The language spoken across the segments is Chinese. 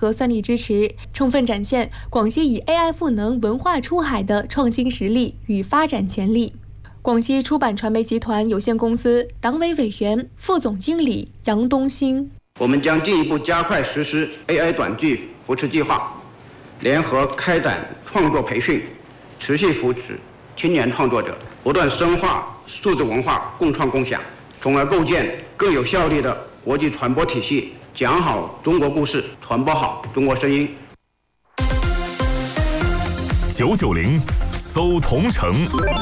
核算力支持，充分展现广西以 AI 赋能文化出海的创新实力与发展潜力。广西出版传媒集团有限公司党委委员、副总经理杨东兴： 我们将进一步加快实施 AI 短剧扶持计划，联合开展创作培训，持续扶持青年创作者，不断深化数字文化共创共享，从而构建更有效率的国际传播体系，讲好中国故事，传播好中国声音。 990搜同城。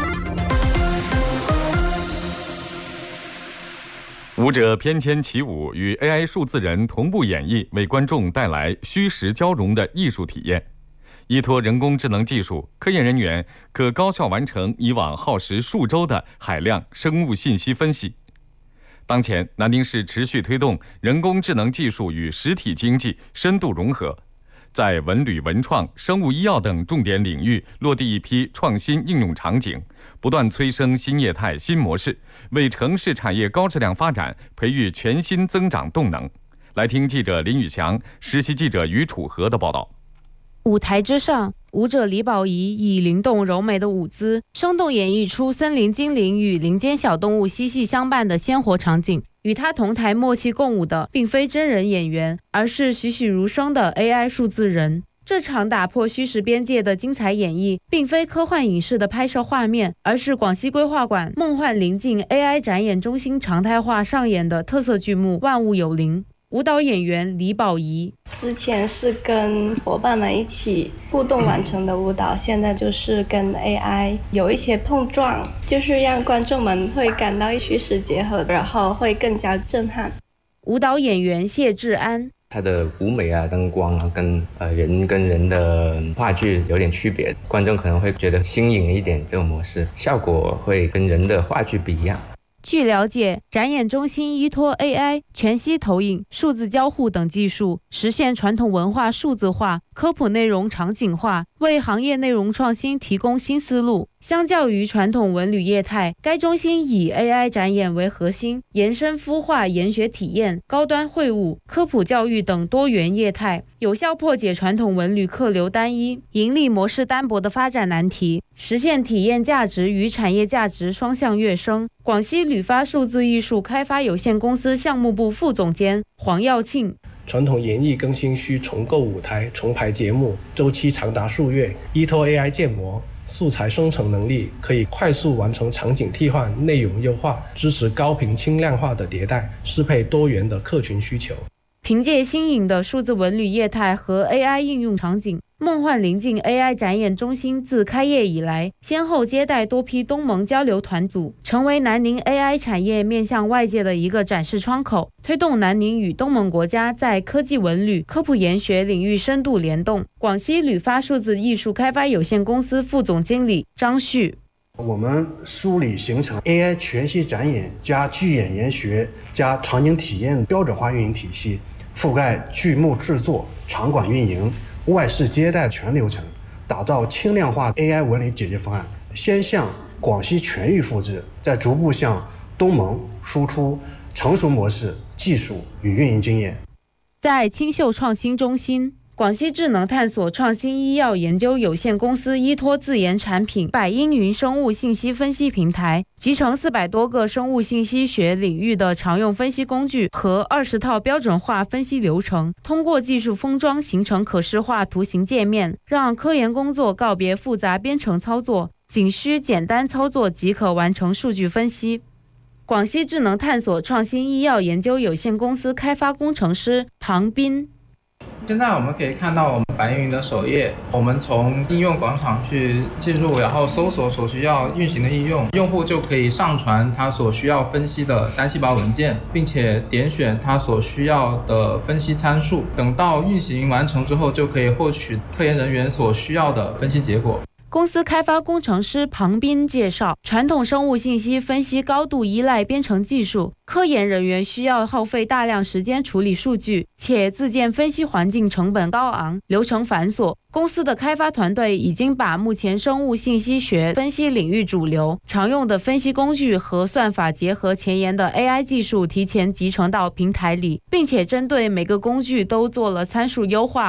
舞者翩跹起舞，与 AI 数字人同步演绎，为观众带来虚实交融的艺术体验。依托人工智能技术，科研人员可高效完成以往耗时数周的海量生物信息分析。当前，南宁市持续推动人工智能技术与实体经济深度融合，在文旅、文创、生物医药等重点领域落地一批创新应用场景，不断催生新业态、新模式，为城市产业高质量发展培育全新增长动能。来听记者林宇翔、实习记者于楚河的报道。 舞台之上，舞者李宝仪以灵动柔美的舞姿，生动演绎出森林精灵与林间小动物嬉戏相伴的鲜活场景。与他同台默契共舞的，并非真人演员，而是栩栩如生的 AI 数字人。这场打破虚实边界的精彩演绎，并非科幻影视的拍摄画面，而是广西规划馆梦幻临近 AI 展演中心常态化上演的特色剧目《万物有灵》。舞蹈演员李宝仪： 之前是跟伙伴们一起互动完成的舞蹈，现在就是跟 AI 有一些碰撞，就是让观众们会感到虚实结合，然后会更加震撼。 舞蹈演员谢志安： 它的舞美啊、灯光啊，跟人跟人的话剧有点区别，观众可能会觉得新颖一点，这种模式效果会跟人的话剧不一样。 据了解，展演中心依托 AI、全息投影、数字交互等技术，实现传统文化数字化、科普内容场景化，为行业内容创新提供新思路。相较于传统文旅业态，该中心以 AI 展演为核心，延伸孵化研学体验、高端会晤、科普教育等多元业态，有效破解传统文旅客流单一、盈利模式单薄的发展难题，实现体验价值与产业价值双向跃升。广西旅发数字艺术开发有限公司项目部副总监黄耀庆： 传统演艺更新需重构舞台、重排节目，周期长达数月，依托 AI 建模。素材生成能力可以快速完成场景替换、内容优化，支持高频轻量化的迭代，适配多元的客群需求。 凭借新颖的数字文旅业态和 AI 应用场景，梦幻临近 AI 展演中心自开业以来，先后接待多批东盟交流团组，成为南宁 AI 产业面向外界的一个展示窗口，推动南宁与东盟国家在科技文旅、科普研学领域深度联动。广西旅发数字艺术开发有限公司副总经理张旭： 我们梳理形成 AI 全息展演加剧演研学加场景体验标准化运营体系，覆盖剧目制作、场馆运营、外事接待全流程，打造轻量化 AI 文旅解决方案，先向广西全域复制，再逐步向东盟输出成熟模式、技术与运营经验。 在青秀创新中心，广西智能探索创新医药研究有限公司依托自研产品百英云生物信息分析平台，集成400多个生物信息学领域的常用分析工具和20套标准化分析流程，通过技术封装形成可视化图形界面，让科研工作告别复杂编程操作，仅需简单操作即可完成数据分析。广西智能探索创新医药研究有限公司开发工程师庞斌： 现在我们可以看到我们白云的首页，我们从应用广场去进入，然后搜索所需要运行的应用，用户就可以上传他所需要分析的单细胞文件，并且点选他所需要的分析参数，等到运行完成之后，就可以获取科研人员所需要的分析结果。 公司开发工程师庞斌介绍，传统生物信息分析高度依赖编程技术，科研人员需要耗费大量时间处理数据，且自建分析环境成本高昂，流程繁琐。公司的开发团队已经把目前生物信息学分析领域主流常用的分析工具和算法结合前沿的 AI 技术提前集成到平台里，并且针对每个工具都做了参数优化